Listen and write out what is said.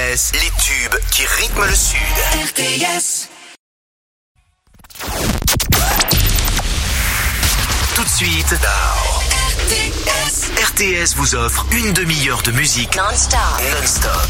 RTS, les tubes qui rythment le Sud. RTS. Tout de suite, now. RTS vous offre une demi-heure de musique non-stop.